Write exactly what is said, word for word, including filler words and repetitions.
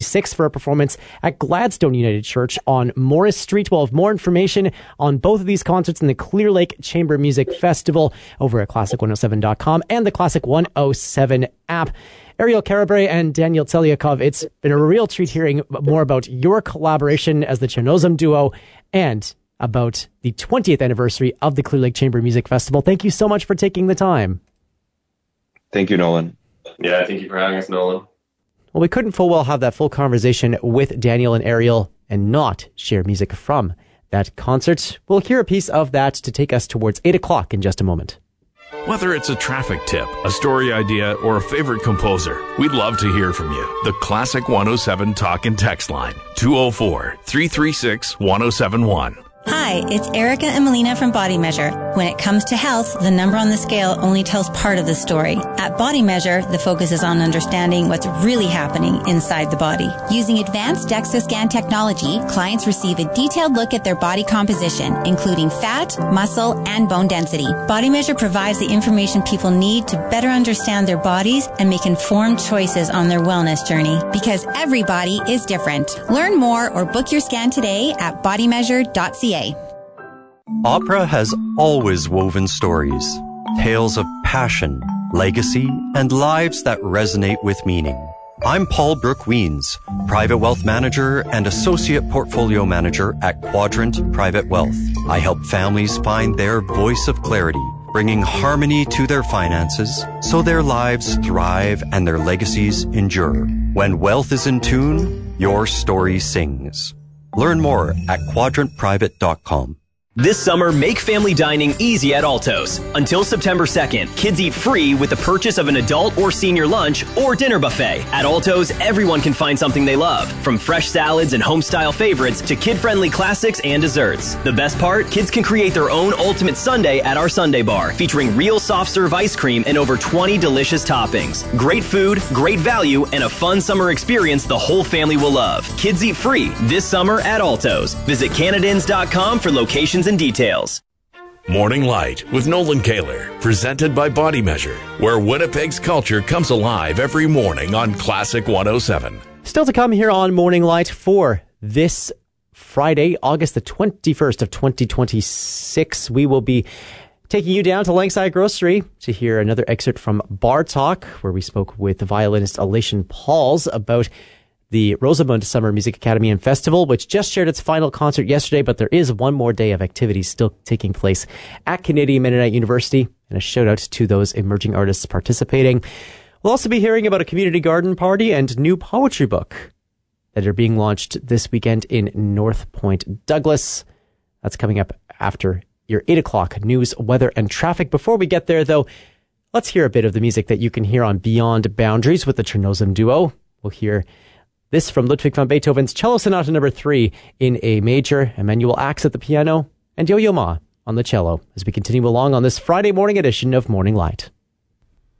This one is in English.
twenty-sixth for a performance at Gladstone United Church on Morris Street. We'll have more information on both of these concerts in the Clear Lake Chamber Music Festival over at classic one oh seven dot com and the Classic one oh seven app. Ariel Karabray and Daniel Tselyakov, it's been a real treat hearing more about your collaboration as the Chernozem duo and about the twentieth anniversary of the Clear Lake Chamber Music Festival. Thank you so much for taking the time. Thank you, Nolan. Yeah, thank you for having us, Nolan. Well, we couldn't full well have that full conversation with Daniel and Ariel and not share music from that concert. We'll hear a piece of that to take us towards eight o'clock in just a moment. Whether it's a traffic tip, a story idea, or a favorite composer, we'd love to hear from you. The Classic one oh seven Talk and Text line, two oh four, three three six, one oh seven one. Hi, it's Erica and Melina from Body Measure. When it comes to health, the number on the scale only tells part of the story. At Body Measure, the focus is on understanding what's really happening inside the body. Using advanced DEXA scan technology, clients receive a detailed look at their body composition, including fat, muscle, and bone density. Body Measure provides the information people need to better understand their bodies and make informed choices on their wellness journey. Because every body is different. Learn more or book your scan today at body measure dot c a. Opera has always woven stories, tales of passion, legacy, and lives that resonate with meaning. I'm Paul Brooke-Weens, Private Wealth Manager and Associate Portfolio Manager at Quadrant Private Wealth. I help families find their voice of clarity, bringing harmony to their finances so their lives thrive and their legacies endure. When wealth is in tune, your story sings. Learn more at quadrant private dot com. This summer, make family dining easy at Alto's. Until September second, kids eat free with the purchase of an adult or senior lunch or dinner buffet. At Alto's, everyone can find something they love, from fresh salads and home-style favorites to kid-friendly classics and desserts. The best part? Kids can create their own ultimate sundae at our Sundae Bar, featuring real soft-serve ice cream and over twenty delicious toppings. Great food, great value, and a fun summer experience the whole family will love. Kids eat free this summer at Alto's. Visit Canadins dot com for locations and details. Morning Light with Nolan Kaler, presented by Body Measure, where Winnipeg's culture comes alive every morning on Classic one oh seven. Still to come here on Morning Light for this Friday, August the twenty-first of twenty twenty-six. We will be taking you down to Langside Grocery to hear another excerpt from Bar Talk, where we spoke with the violinist Elation Pauls about the Rosamund Summer Music Academy and Festival, which just shared its final concert yesterday, but there is one more day of activities still taking place at Canadian Mennonite University, and a shout out to those emerging artists participating. We'll also be hearing about a community garden party and new poetry book that are being launched this weekend in North Point, Douglas. That's coming up after your eight o'clock news, weather, and traffic. Before we get there, though, let's hear a bit of the music that you can hear on Beyond Boundaries with the Chernozem duo. We'll hear this from Ludwig van Beethoven's Cello Sonata number three in A major, Emmanuel Axe at the piano, and Yo-Yo Ma on the cello as we continue along on this Friday morning edition of Morning Light.